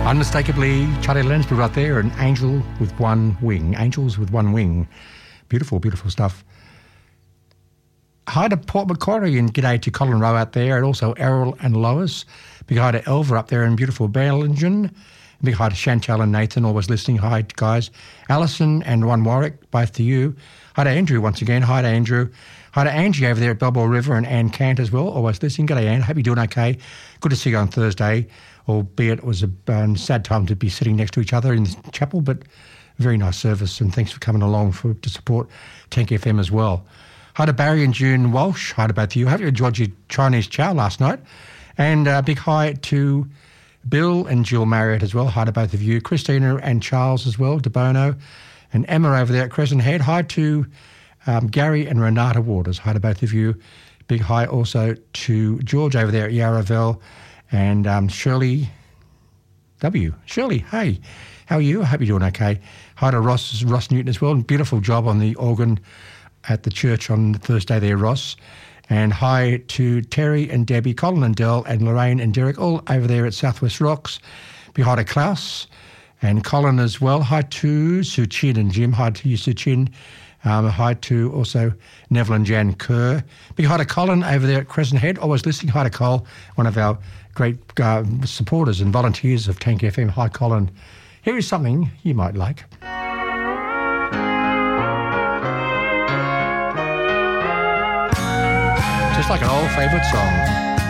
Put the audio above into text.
Unmistakably, Charlie Lensbury right there, an angel with one wing. Angels with one wing. Beautiful, beautiful stuff. Hi to Port Macquarie and g'day to Colin Rowe out there, and also Errol and Lois. Big hi to Elva up there in beautiful Bellingen. Big hi to Chantal and Nathan, always listening. Hi, guys. Alison and Ron Warwick, both to you. Hi to Andrew once again. Hi to Andrew. Hi to Angie over there at Balboa River and Anne Cant as well, always listening. G'day, Anne. Hope you're doing okay. Good to see you on Thursday, albeit it was a sad time to be sitting next to each other in the chapel, but very nice service, and thanks for coming along to support Tank FM as well. Hi to Barry and June Walsh. Hi to both of you. Hope you enjoyed your Chinese chow last night. And a big hi to Bill and Jill Marriott as well. Hi to both of you. Christina and Charles as well, De Bono. And Emma over there at Crescent Head. Hi to Gary and Renata Waters. Hi to both of you. Big hi also to George over there at Yarraville. And Shirley W. Shirley, hey, how are you? I hope you're doing okay. Hi to Ross Newton as well. And beautiful job on the organ at the church on Thursday there, Ross. And hi to Terry and Debbie, Colin and Dell, and Lorraine and Derek, all over there at Southwest Rocks. Big hi to Klaus and Colin as well. Hi to Sue Chin and Jim. Hi to you, Sue Chin. Hi to also Neville and Jan Kerr. Big hi to Colin over there at Crescent Head, always listening. Hi to Cole, one of our great supporters and volunteers of Tank FM. Hi, Colin. Here is something you might like. Just like an old favourite song.